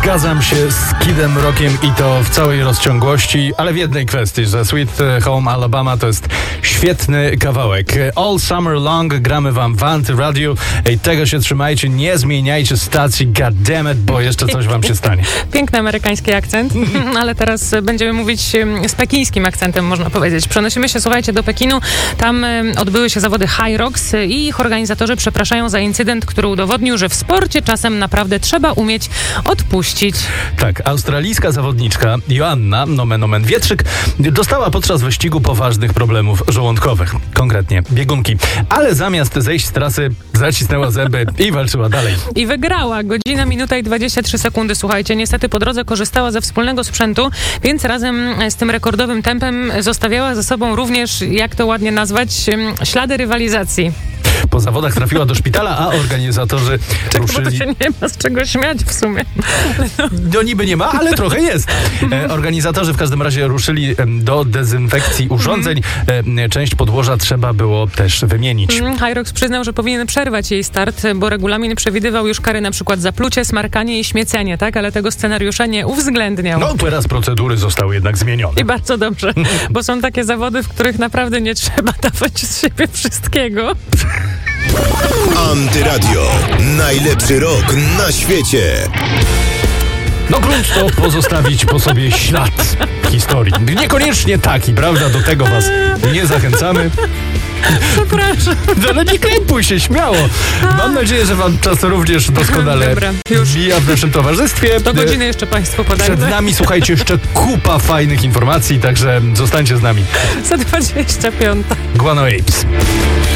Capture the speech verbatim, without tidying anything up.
Zgadzam się z Kidem Rockiem i to w całej rozciągłości, ale w jednej kwestii, że Sweet Home Alabama to jest świetny kawałek. All Summer Long gramy wam w Anty-Radio. Ej, tego się trzymajcie, nie zmieniajcie stacji, goddammit, bo jeszcze coś wam się stanie. Piękny amerykański akcent, ale teraz będziemy mówić z pekińskim akcentem, można powiedzieć. Przenosimy się, słuchajcie, do Pekinu. Tam odbyły się zawody High Rocks i ich organizatorzy przepraszają za incydent, który udowodnił, że w sporcie czasem naprawdę trzeba umieć odpuścić. Tak, australijska zawodniczka Joanna, nomen omen Wietrzyk, dostała podczas wyścigu poważnych problemów żołądkowych, konkretnie biegunki. Ale zamiast zejść z trasy, zacisnęła zęby i walczyła dalej. I wygrała. Godzina, minuta i dwadzieścia trzy sekundy, słuchajcie. Niestety po drodze korzystała ze wspólnego sprzętu, więc razem z tym rekordowym tempem zostawiała za sobą również, jak to ładnie nazwać, ślady rywalizacji. Po zawodach trafiła do szpitala, a organizatorzy Czek, ruszyli... bo to się nie ma z czego śmiać w sumie. No. no niby nie ma, ale trochę jest. E, organizatorzy w każdym razie ruszyli do dezynfekcji urządzeń. E, część podłoża trzeba było też wymienić. High Rocks przyznał, że powinien przerwać jej start, bo regulamin przewidywał już kary na przykład za plucie, smarkanie i śmiecenie, tak? Ale tego scenariusza nie uwzględniał. No teraz procedury zostały jednak zmienione. I bardzo dobrze, bo są takie zawody, w których naprawdę nie trzeba dawać z siebie wszystkiego. Antyradio. Najlepszy rok na świecie. No grunt to pozostawić po sobie ślad historii. Niekoniecznie taki, prawda? Do tego was nie zachęcamy. Przepraszam. No, ale nie krępuj się, śmiało. Mam nadzieję, że wam czas również doskonale Dobra, już. mija w naszym towarzystwie. Do godziny jeszcze państwo podają. Przed nami, słuchajcie, jeszcze kupa fajnych informacji, także zostańcie z nami. Za dwadzieścia pięć. Guano Apes.